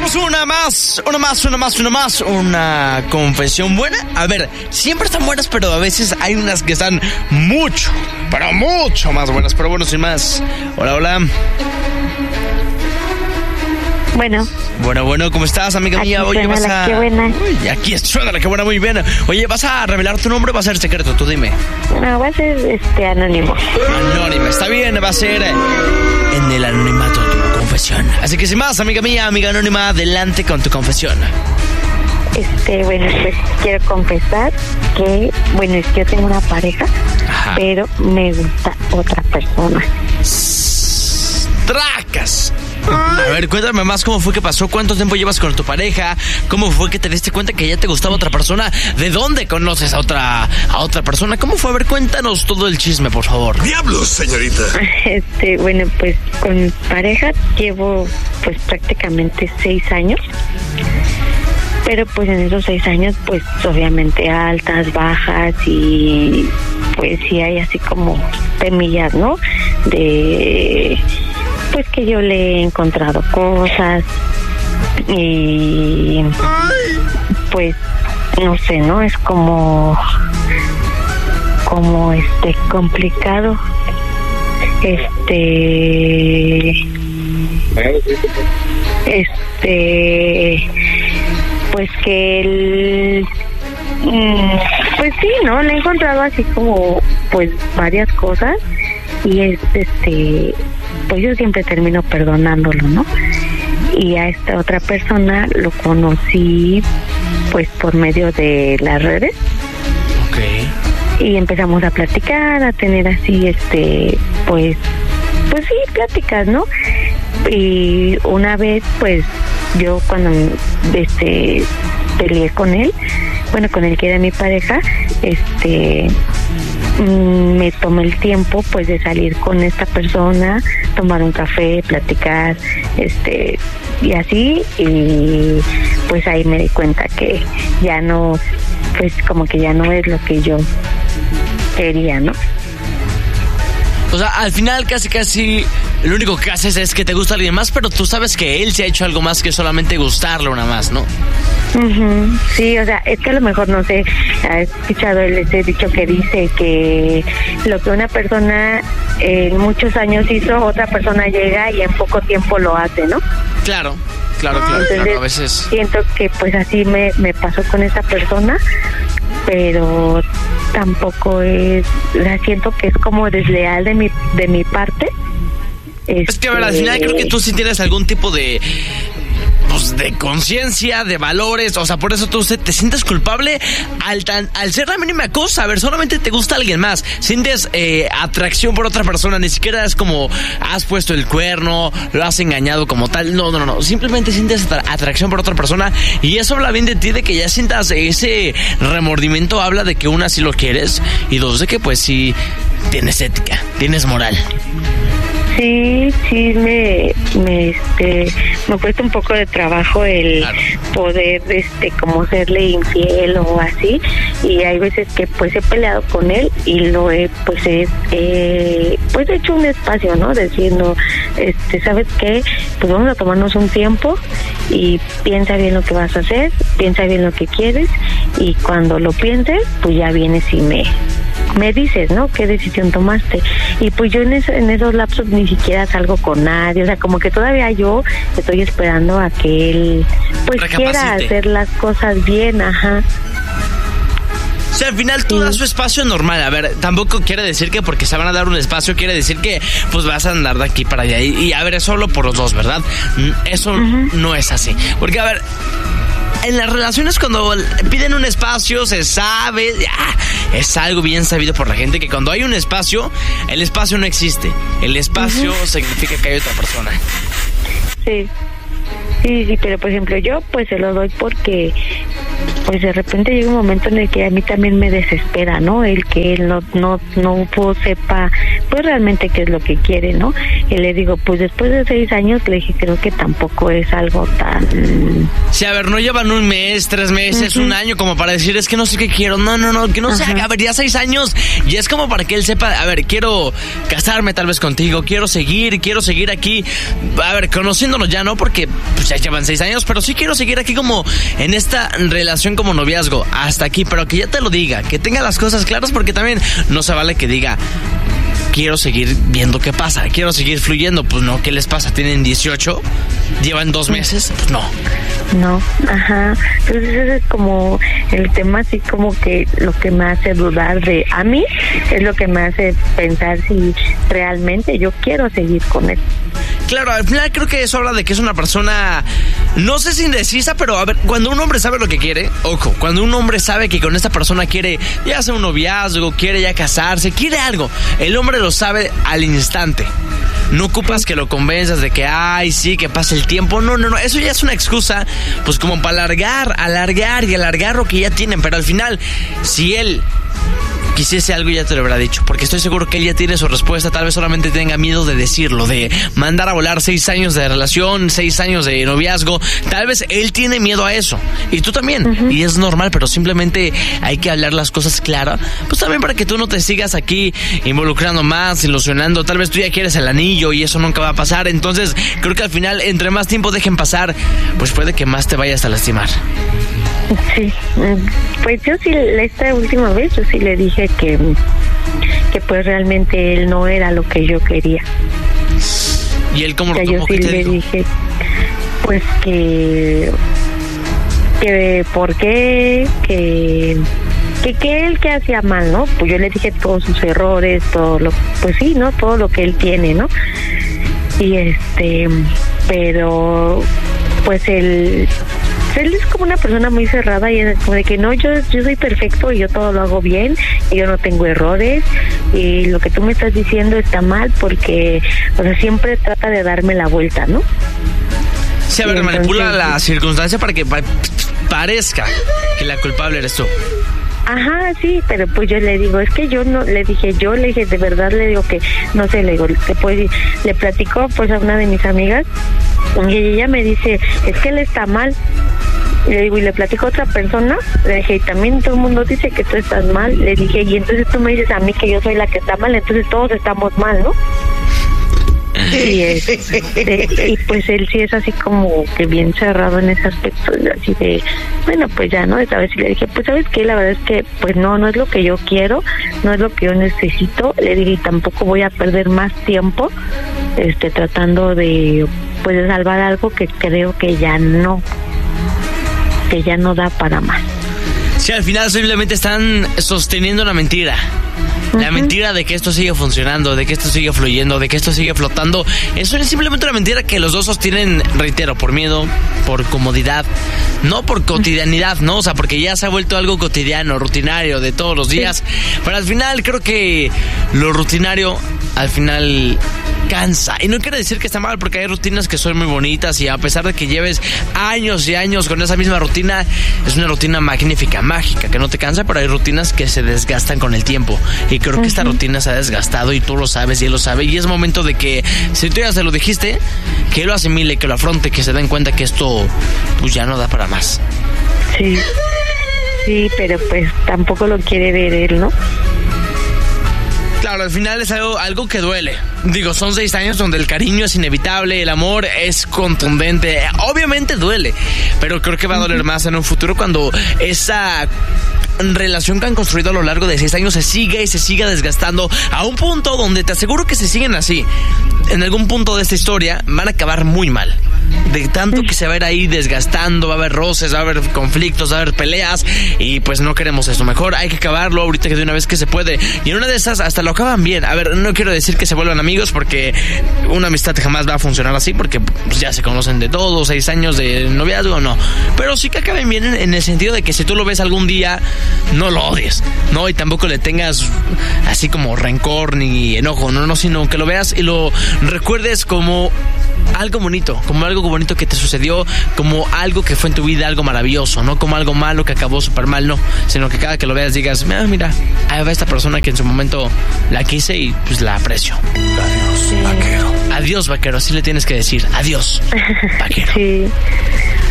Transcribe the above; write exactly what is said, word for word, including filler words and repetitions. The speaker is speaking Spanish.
tenemos una más, una más, una más, una más, una confesión buena. A ver, siempre están buenas, pero a veces hay unas que están mucho, pero mucho más buenas. Pero bueno, sin más. Hola, hola. Bueno. Bueno, bueno, ¿cómo estás, amiga aquí mía? Oye, vas a... Qué buena. Uy, aquí suena la que buena, muy bien. Oye, ¿vas a revelar tu nombre o va a ser secreto? Tú dime. No, va a ser este anónimo. Anónimo, está bien, va a ser en el anonimato tu confesión. Así que sin más, amiga mía, amiga anónima, adelante con tu confesión. Este, bueno, pues quiero confesar que, bueno, es que yo tengo una pareja, ajá, pero me gusta otra persona. ¡Tracas! A ver, cuéntame más cómo fue que pasó, cuánto tiempo llevas con tu pareja, cómo fue que te diste cuenta que ya te gustaba otra persona, de dónde conoces a otra a otra persona, cómo fue, a ver, cuéntanos todo el chisme, por favor. ¡Diablos, señorita! Este, bueno, pues con mi pareja llevo pues prácticamente seis años, pero pues en esos seis años pues obviamente altas, bajas y pues sí hay así como temillas, ¿no? De... pues que yo le he encontrado cosas y pues no sé, ¿no? Es como como este complicado este este pues que él pues sí, ¿no? Le he encontrado así como pues varias cosas y es este pues yo siempre termino perdonándolo, ¿no? Y a esta otra persona lo conocí pues por medio de las redes. Okay. Y empezamos a platicar, a tener así este pues pues sí, pláticas, ¿no? Y una vez pues yo cuando este peleé con él, bueno, con el que era mi pareja, este me tomé el tiempo pues de salir con esta persona, tomar un café, platicar, este y así, y pues ahí me di cuenta que ya no, pues como que ya no es lo que yo quería, ¿no? O sea, al final casi casi lo único que haces es que te gusta alguien más, pero tú sabes que él se ha hecho algo más que solamente gustarlo nada más, ¿no? Uh-huh. Sí, o sea, es que a lo mejor, no sé, has escuchado el ese dicho que dice que lo que una persona en muchos años hizo, otra persona llega y en poco tiempo lo hace, ¿no? Claro, claro, claro. Entonces, claro, a veces siento que pues así me, me pasó con esa persona, pero tampoco es, o sea, siento que es como desleal de mi de mi parte. Este... Es que a ver, al final creo que tú sí tienes algún tipo de pues de conciencia, de valores, o sea, por eso tú te sientes culpable al tan, al ser la mínima cosa. A ver, solamente te gusta alguien más, sientes eh, atracción por otra persona, ni siquiera es como has puesto el cuerno, lo has engañado como tal, no, no, no, simplemente sientes atracción por otra persona y eso habla bien de ti, de que ya sientas ese remordimiento, habla de que una sí lo quieres y dos de que pues sí tienes ética, tienes moral. Sí, sí, me, me, este, me cuesta un poco de trabajo el claro. poder, este, como serle infiel o así, y hay veces que pues he peleado con él y lo he, pues he, eh, pues he hecho un espacio, ¿no? Diciendo, este, ¿sabes qué? Pues vamos a tomarnos un tiempo y piensa bien lo que vas a hacer, piensa bien lo que quieres y cuando lo pienses, pues ya vienes y me... me dices, ¿no? ¿Qué decisión tomaste? Y pues yo en, eso, en esos lapsos ni siquiera salgo con nadie, o sea, como que todavía yo estoy esperando a que él pues quiera hacer las cosas bien, ajá. O sea, al final tú sí. das su espacio normal. A ver, tampoco quiere decir que porque se van a dar un espacio quiere decir que pues vas a andar de aquí para allá. Y, y a ver, es solo por los dos, ¿verdad? Eso uh-huh. no es así. Porque, a ver, en las relaciones cuando piden un espacio se sabe, ya, es algo bien sabido por la gente que cuando hay un espacio, el espacio no existe. El espacio uh-huh. significa que hay otra persona. Sí. Sí, sí, pero por ejemplo yo pues se lo doy porque pues de repente llega un momento en el que a mí también me desespera, ¿no? El que él no no no pues, sepa pues realmente qué es lo que quiere, ¿no? Y le digo, pues después de seis años, le dije, creo que tampoco es algo tan... Sí, a ver, no llevan un mes, tres meses, uh-huh. un año como para decir, es que no sé qué quiero, no, no, no, que no uh-huh. se haga, a ver, ya seis años, y es como para que él sepa, a ver, quiero casarme tal vez contigo, quiero seguir, quiero seguir aquí, a ver, conociéndonos ya, ¿no? Porque pues, ya llevan seis años, pero sí quiero seguir aquí como en esta relación como noviazgo, hasta aquí, pero que ya te lo diga, que tenga las cosas claras, porque también no se vale que diga, quiero seguir viendo qué pasa, quiero seguir fluyendo, pues no, ¿qué les pasa? ¿Tienen dieciocho? ¿Llevan dos meses? Pues no. No, ajá, entonces ese es como el tema, así como que lo que me hace dudar de, a mí, es lo que me hace pensar si realmente yo quiero seguir con él. Claro, al final creo que eso habla de que es una persona, no sé si indecisa, pero a ver, cuando un hombre sabe lo que quiere, ojo, cuando un hombre sabe que con esta persona quiere ya hacer un noviazgo, quiere ya casarse, quiere algo, el hombre lo sabe al instante. No ocupas que lo convenzas de que, ay, sí, que pase el tiempo. No, no, no, eso ya es una excusa, pues como para alargar, alargar y alargar lo que ya tienen. Pero al final, si él quisiese algo, ya te lo habrá dicho, porque estoy seguro que él ya tiene su respuesta. Tal vez solamente tenga miedo de decirlo, de mandar a volar seis años de relación, seis años de noviazgo. Tal vez él tiene miedo a eso, y tú también, uh-huh. y es normal, pero simplemente hay que hablar las cosas claras, pues también para que tú no te sigas aquí involucrando más, ilusionando. Tal vez tú ya quieres el anillo y eso nunca va a pasar. Entonces creo que al final, entre más tiempo dejen pasar, pues puede que más te vayas a lastimar. Sí, pues yo sí, esta última vez yo sí le dije que, que pues realmente él no era lo que yo quería. ¿Y él cómo lo tomó? Yo sí le dijo? dije, pues que, que por qué, que, que, que él que hacía mal, ¿no? Pues yo le dije todos sus errores, todo lo, pues sí, ¿no? Todo lo que él tiene, ¿no? Y este, pero, pues él... él es como una persona muy cerrada y es como de que no, yo yo soy perfecto y yo todo lo hago bien y yo no tengo errores y lo que tú me estás diciendo está mal porque, o sea, siempre trata de darme la vuelta, ¿no? Sí, a ver, entonces, manipula la circunstancia para que pa- parezca que la culpable eres tú. Ajá, sí, pero pues yo le digo, es que yo no, le dije, yo le dije, de verdad le digo que, no sé, le digo, que pues, le platicó pues a una de mis amigas y ella me dice, es que él está mal. Y le digo, y le platico a otra persona, le dije, y también todo el mundo dice que tú estás mal. Le dije, y entonces tú me dices a mí que yo soy la que está mal, entonces todos estamos mal, ¿no? Y, es, de, y pues él sí es así como que bien cerrado en ese aspecto, así de, bueno, pues ya, ¿no? Esta vez sí le dije, pues ¿sabes qué? La verdad es que, pues no, no es lo que yo quiero, no es lo que yo necesito. Le dije, y tampoco voy a perder más tiempo este tratando de, pues de salvar algo que creo que ya no, que ya no da para más. Sí, al final simplemente están sosteniendo una mentira. La mentira de que esto sigue funcionando, de que esto sigue fluyendo, de que esto sigue flotando. Eso es simplemente una mentira que los dos sostienen, reitero, por miedo, por comodidad, no por cotidianidad, ¿no? O sea, porque ya se ha vuelto algo cotidiano, rutinario, de todos los días. Sí. Pero al final creo que lo rutinario, al final cansa. Y no quiere decir que está mal, porque hay rutinas que son muy bonitas y a pesar de que lleves años y años con esa misma rutina, es una rutina magnífica, mágica, que no te cansa, pero hay rutinas que se desgastan con el tiempo. Y creo que uh-huh. esta rutina se ha desgastado y tú lo sabes y él lo sabe. Y es momento de que, si tú ya se lo dijiste, que lo asimile, que lo afronte, que se den cuenta que esto pues ya no da para más. Sí, sí, pero pues tampoco lo quiere ver él, ¿no? Claro, al final es algo, algo que duele. Digo, son seis años donde el cariño es inevitable, el amor es contundente. Obviamente duele, pero creo que va a doler más en un futuro cuando esa relación que han construido a lo largo de seis años se sigue y se siga desgastando a un punto donde te aseguro que si siguen así, en algún punto de esta historia van a acabar muy mal. De tanto que se va a ir ahí desgastando, va a haber roces, va a haber conflictos, va a haber peleas y pues no queremos eso. Mejor hay que acabarlo ahorita que de una vez que se puede. Y en una de esas hasta lo acaban bien. A ver, no quiero decir que se vuelvan amigos porque una amistad jamás va a funcionar así porque pues, ya se conocen de todo, seis años de noviazgo, no. Pero sí que acaben bien en, en el sentido de que si tú lo ves algún día, no lo odies, ¿no? Y tampoco le tengas así como rencor ni enojo, no, no, sino que lo veas y lo recuerdes como algo bonito, como algo bonito que te sucedió, como algo que fue en tu vida, algo maravilloso, no como algo malo que acabó súper mal, no, sino que cada que lo veas digas, ah, mira, ahí va esta persona que en su momento la quise y pues la aprecio. Adiós, sí. vaquero. Adiós, vaquero, así le tienes que decir, adiós, vaquero. Sí.